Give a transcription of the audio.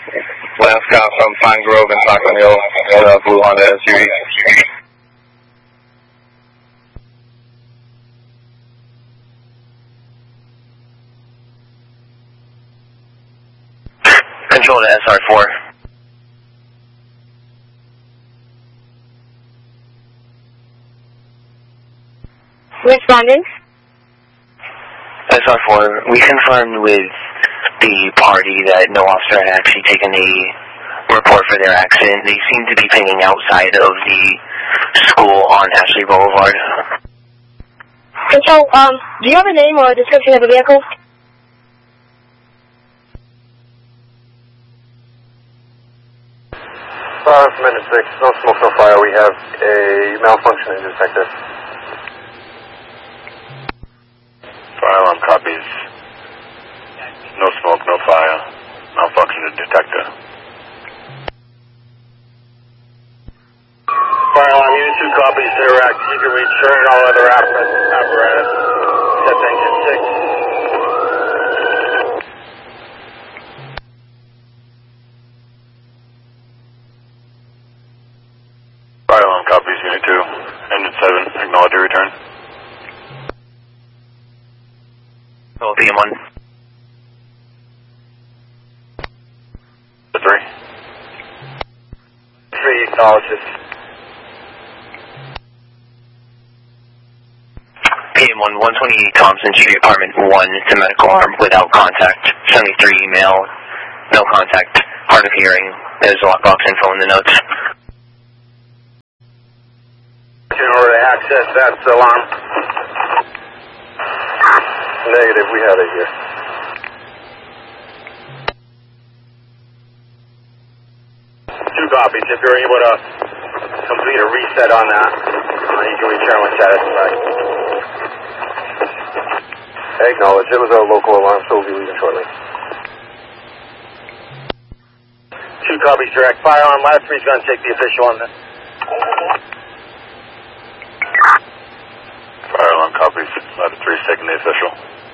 Last call from Pine Grove and Stockton Hill, blue Honda SUV. Control to SR4. Responding. SR4, we confirmed with the party that no officer had actually taken a report for their accident. They seem to be pinging outside of the school on Ashley Boulevard. Control, do you have a name or a description of the vehicle? Minute 6, no smoke, no fire. We have a malfunctioning detector. Fire alarm copies. No smoke, no fire. Malfunctioning detector. Fire alarm unit 2 copies, direct. You can return all other apparatus. Except engine 6. Fire alarm copies, unit 2. Engine 7, acknowledge your return. Oh, BM1. 3. 3 acknowledges. PM1, 128 Thompson Street, apartment 1, to medical arm without contact. 73 email, no contact, hard of hearing. There's lockbox info in the notes. In order to access that alarm. Negative, we have it here. Two copies. If you're able to complete a reset on that, you can return when satisfied. Acknowledge. It was a local alarm, so we'll be leaving shortly. Two copies direct. Firearm. Last three's going to take the official on this. Fire alarm copies. Ladder 3's taking the official.